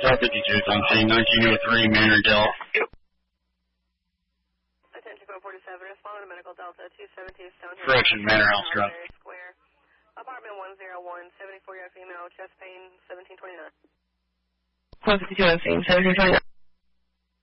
452 is on scene, 1903 Manor Del. Attention 447, respond to Medical Delta 272 Stonehill. Correction, Manor House Drive. Square. Apartment 101, 74-year female, chest pain, 1729. 452 on scene, 1729.